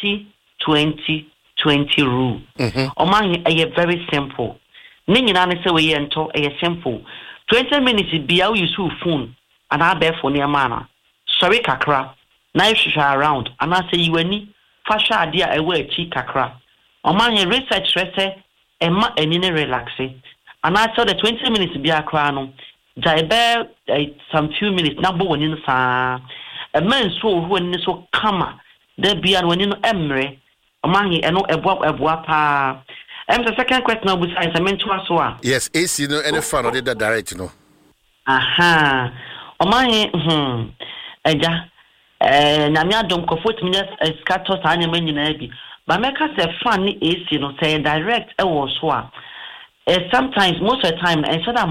20-20-20 rule. Oman very simple. Nina ne say we ento simple. 20 minutes be how you use phone and I bear for near mana. Sorry kakra. Na you around and I say you any fasha idea I wear chi kakra. Oman research rese emma enine relaxing. And I saw the 20 minutes be a crown. Jaibe some few minutes na bo woni sa. A man so when so kama. There be an when you know emre. Oman eno ebwa pa. The second question I was I meant to ask. Yes, AC no any fan or did that direct no. Aha. Oman eja na me adom comfort minutes scatter tanya men nyina bi. But make us a fan ni AC no say direct e wo so a. Sometimes most of the time and shada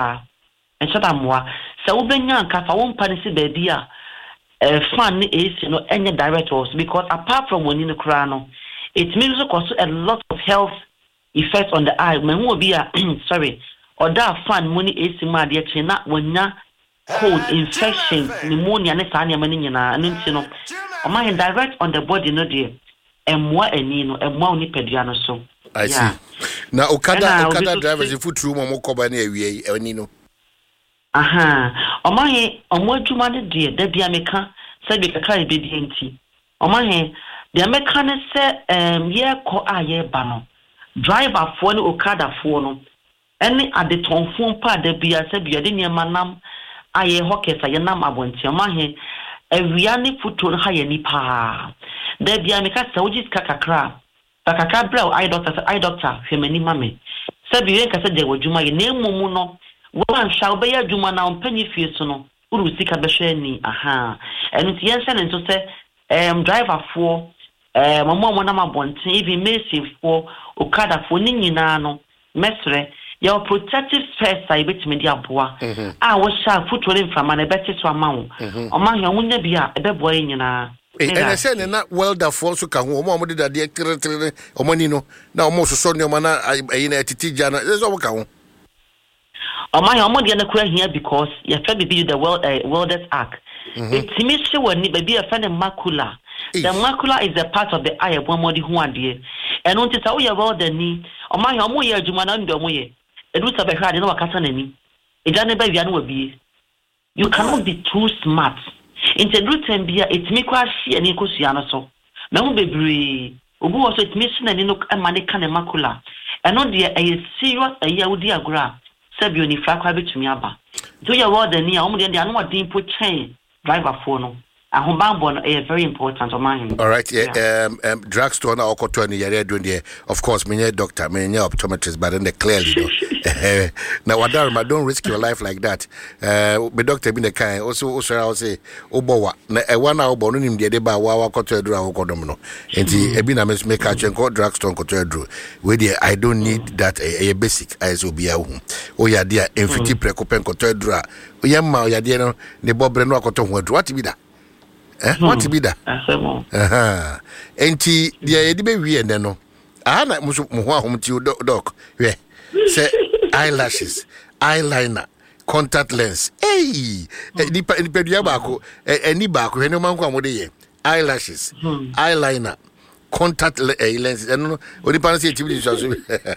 moa so we benya nka fa won pa ni si baby a fan ni AC no any direct also because apart from when in kra no it means also a lot of health effects on the eye. Man who be a sorry or that fan money AC ma de chi na wonya cold infection pneumonia ne sa nyama ni nyina anu nti no o ma direct on the body no de emwa ani no emwa oni pedua no so. I see. Now Okada drivers if foot room mo koba na awie ani no. Aha. O ma adwuma de da bia meka se bi kakra be di enti. O ma de meka ne se ye ko aye ba no. Driver for no Okada for no. Any at the tonfon pa da bia se bia de niam nam aye hokesa ye nam abonti. O ma awiane foot no ha ye ni pa. Da bia meka se ojis kakakra. Bakaka bra eye doctor hwemani mame sabi wen kasa de wadwuma ye na emmu no wan hwa be ya dwuma na ompanyi fie so no uru sika be hwe ni aha enu ti yense ne nso se driver for mama na mabonten even Macy for Okada for ni nyina no mesre your protective first I betimi di aboa a wo sha future mfama na beti so amawo o ma hwe wonya bia ebe boa nyina. And I said, not welder for so can woman did that the or money no now most so no man in a tijana. There's all count. Oh my almost the here because you have to be the welders arc. It's me sure be a fan of macula. The macula is a part of the eye of one more who are dear. And on to tell you about the knee. Oh my almost year Jumana and Domoye. It was a very hard in our Casanemi. It done by Yan be. You cannot be too smart. Integrate and be it me kwashi and ikusiana so. Now bebre obu also it mission and no money can macula. And not dear a serious a yaudi gra. Sabioni flakwa betumi aba. Do your word and near only the annual put chain driver phone. And Humbambon is very important on mine. All right, drugstore now or you're doing there. Of course, me doctor, me optometrist, but then they clearly know. Now, Wadarma, don't risk your life like that. Me doctor been the kind. Also, I'll say, Obowa, 1 hour born him the deba wawa cotedra or codomino. And the Ebina make a chenko drugstore cotedro. Where I don't need that a basic as will be a home. Oh, yeah, dear, infiti precopen cotedra. Yamma, ya dear, the bob breno coton, what be that? What to be that? Enti the edibe wie ne no. Ana muso mo ho ahom ti doc. We say eyelashes, eyeliner, contact lens. Hey, nipa dua ba ko eni ba ko hene man ko amode ye. Eyelashes, eyeliner, contact lens. Eno onipa say ti bi so so.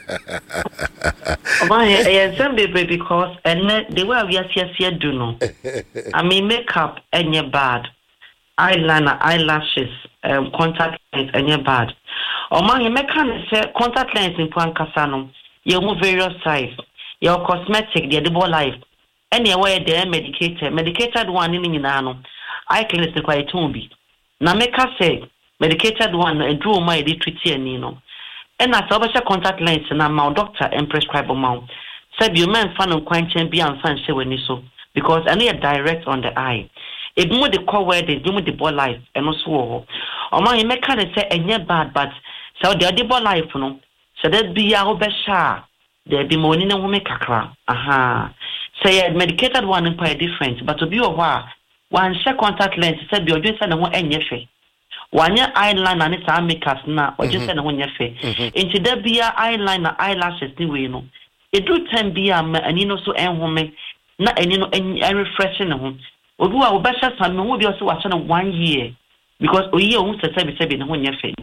Some people because and the way we are do no. I mean makeup enye bad. Eyeliner, eyelashes, contact lens, and you're bad. Or man, you make contact lens in Puancasano. You move various size. Your cosmetic, the edible life. Anyway, they're medicated one in Minano. I can listen quite tumbi. Now make us say medicated one and drew my treaty and Nino. And I saw a contact lens and I'm my doctor and prescribe amount. Said you man fan of quenching beyond fan when you so because I need direct on the eye. It more the core where they do the ball life and also or my make kind of say and bad but so the ball life no so that be our best there be money no make kakra aha say medicated one in quite different but to be a while one share contact lens said you're doing something and yefe one year eyeliner and it's our makers now or just one yefe into there be eyeliner eyelashes anyway no it do 10 be and you know so and woman not and you know and refreshing home. Obu a obasha sam no bi o se wa so 1 year because oyi o hu sese be no ho nya fe